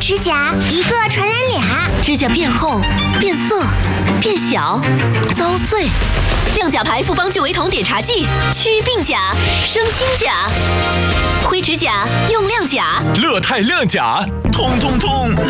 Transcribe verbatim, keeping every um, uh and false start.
指甲一个传染俩， 指甲变厚、变色、变小、遭碎。亮甲牌复方聚维酮碘茶剂，祛病甲、生新甲。灰指甲用亮甲， 乐泰亮甲，通通通。